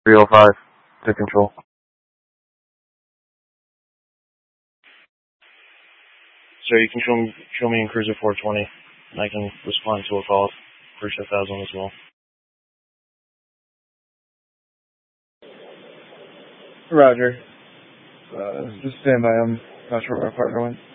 305, take control. So you can show me in Cruiser 420, and I can respond to a call for Chef Aslan as well. Roger. Just stand by. I'm not sure where my partner went.